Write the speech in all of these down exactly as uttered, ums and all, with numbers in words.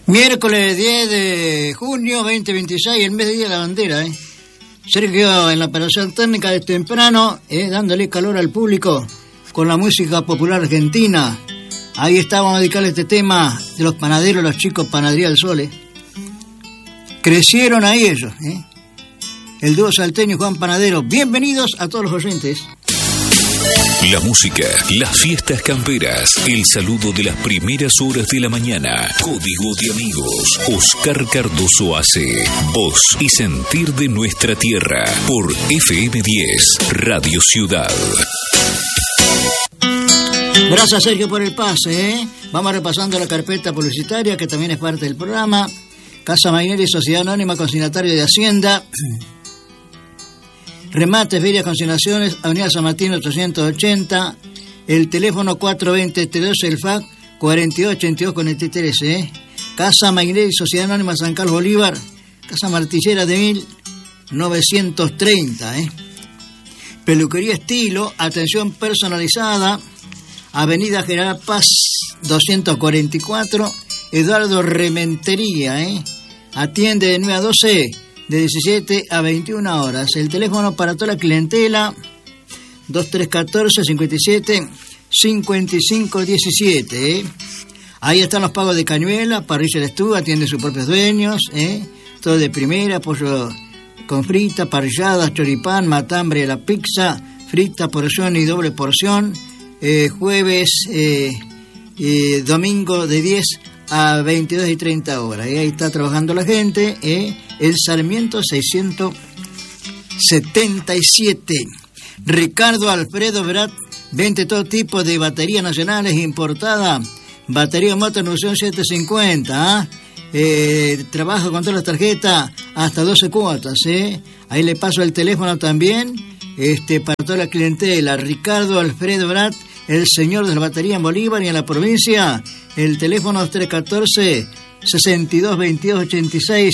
Miércoles diez de junio veinte veintiséis, el mes de Día de la Bandera, ¿eh? Sergio en la operación técnica de temprano, ¿eh? dándole calor al público con la música popular argentina. Ahí está, vamos a dedicarle este tema de los panaderos, los chicos Panadería del Sol, ¿eh? Crecieron ahí ellos, ¿eh? El dúo salteño Juan Panadero. Bienvenidos a todos los oyentes. La música, las fiestas camperas, el saludo de las primeras horas de la mañana. Código de amigos. Oscar Cardoso hace voz y sentir de nuestra tierra por F M diez, Radio Ciudad. Gracias, Sergio, por el pase, ¿eh? Vamos repasando la carpeta publicitaria, que también es parte del programa. Casa Marinera y Sociedad Anónima, consignatario de Hacienda. Remates, ferias, consignaciones, Avenida San Martín ochocientos ochenta, el teléfono cuatro veinte T dos, el F A C cuarenta y dos ochenta y dos cuarenta y tres, ¿eh? Casa Marinera y Sociedad Anónima San Carlos Bolívar, Casa Martillera de mil novecientos treinta, ¿eh? Peluquería Estilo, atención personalizada, Avenida General Paz doscientos cuarenta y cuatro, Eduardo Rementería, ¿eh? Atiende de nueve a doce, de diecisiete a veintiuna horas. El teléfono para toda la clientela, dos tres uno cuatro, cincuenta y siete, cincuenta y cinco diecisiete, ¿eh? Ahí están los pagos de cañuela, parrilla de estufa, atiende sus propios dueños, ¿eh? Todo de primera, pollo con frita, parrilladas, choripán, matambre de la pizza, frita, porción y doble porción, eh, jueves, eh, eh, domingo de diez a veintidós y treinta horas. Y ahí está trabajando la gente, ¿eh? El Sarmiento seiscientos setenta y siete. Ricardo Alfredo Brat vende todo tipo de baterías nacionales importadas. Batería moto Nución setecientos cincuenta, ¿eh? Eh, trabaja con todas las tarjetas hasta doce cuotas, ¿eh? Ahí le paso el teléfono también, este, para toda la clientela. Ricardo Alfredo Brat, el señor de la batería en Bolívar y en la provincia. El teléfono tres uno cuatro, sesenta y dos veintidós ochenta y seis.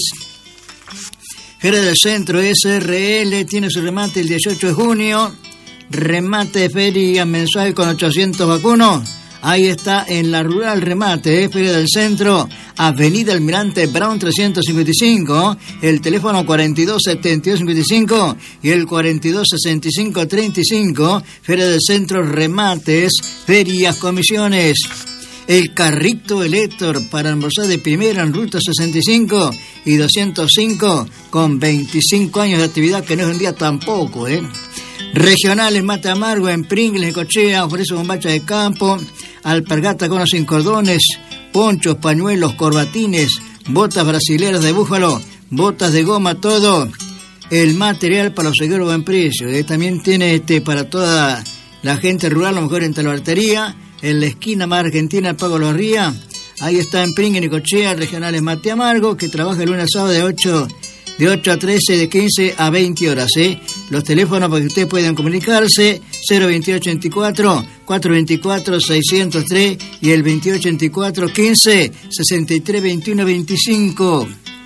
Jerez del Centro S R L tiene su remate el dieciocho de junio. Remate de feria mensual con ochocientos vacunos. Ahí está en la rural remate, ¿eh? Feria del Centro, Avenida Almirante Brown trescientos cincuenta y cinco. El teléfono cuarenta y dos setenta y dos cincuenta y cinco y el cuarenta y dos sesenta y cinco treinta y cinco. Feria del Centro, remates, ferias, comisiones. El carrito Elector para almorzar de primera en ruta sesenta y cinco y doscientos cinco, con veinticinco años de actividad, que no es un día tampoco, ¿eh? Regionales Mate Amargo, en Pringles, en Cochea, ofrece bombacha de campo, alpargata con los sin cordones, ponchos, pañuelos, corbatines, botas brasileras de búfalo, botas de goma, todo el material para los seguros buen precio, ¿eh? También tiene este para toda la gente rural, a lo mejor en Talabartería, en la esquina más argentina, el Pago Los Rías. Ahí está en Pringles y Cochea, Regionales Mate Amargo, que trabaja el lunes a sábado de ocho de ocho a trece, de quince a veinte horas, ¿eh? Los teléfonos para que ustedes puedan comunicarse, cero veintiocho ochenta y cuatro, cuatrocientos veinticuatro, seiscientos tres y el veintiocho ochenta y cuatro, quince, sesenta y tres, veintiuno, veinticinco.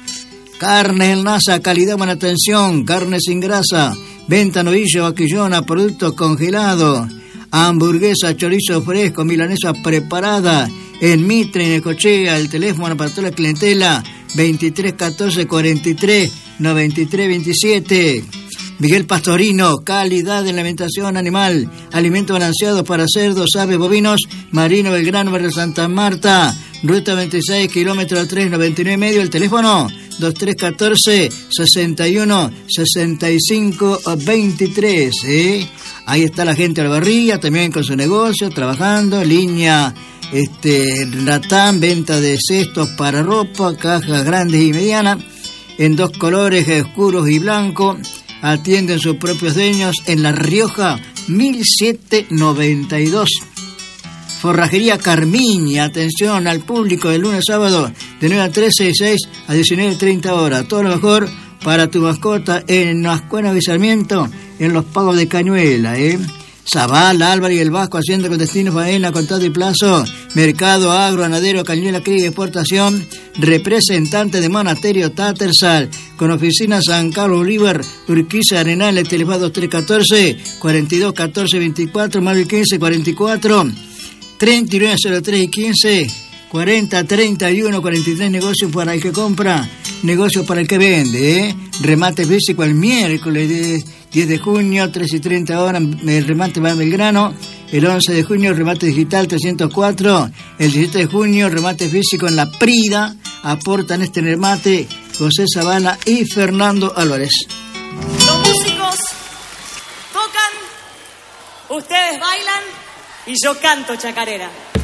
Carne El Nasa, calidad, buena atención, carne sin grasa, venta novillo, vaquillona, productos congelados, hamburguesa, chorizo fresco, milanesa preparada, en Mitre, en Necochea. El teléfono para toda la clientela, veintitrés catorce cuarenta y tres noventa y tres veintisiete. Miguel Pastorino, calidad de alimentación animal, alimentos balanceados para cerdos, aves, bovinos, Marino Belgrano, Barrio Santa Marta, ruta veintiséis, kilómetro tres, noventa y nueve y medio. El teléfono dos tres uno cuatro, sesenta y uno, sesenta y cinco veintitrés, ¿eh? Ahí está la gente de Albarría, también con su negocio, trabajando, línea este Ratán, venta de cestos para ropa, cajas grandes y medianas, en dos colores, oscuros y blanco. Atienden sus propios dueños en La Rioja, mil setecientos noventa y dos. Forrajería Carmiña, atención al público, de lunes a sábado, de nueve a trece y seis a diecinueve treinta horas. Todo lo mejor para tu mascota en las Cuenas de Sarmiento, en los pagos de cañuela, ¿eh? Zavala, Álvarez y el Vasco, haciendo con destino, faena, contrato y plazo, mercado, agro, ganadero, cañuela, cría y exportación, representante de Monasterio Tattersall, con oficina San Carlos Bolívar, Urquiza, Arenal, el teléfono dos tres uno cuatro, cuarenta y dos catorce veinticuatro, Madrid quince cuarenta y cuatro, treinta y nueve cero tres y quince, cuarenta treinta y uno cuarenta y tres, negocio para el que compra, negocio para el que vende, ¿eh? Remate físico el miércoles diez de junio, tres y treinta horas, el remate va a Belgrano. El once de junio, remate digital trescientos cuatro. El diecisiete de junio, remate físico en La Prida. Aportan este remate José Zavala y Fernando Álvarez. Los músicos tocan, ustedes bailan y yo canto chacarera.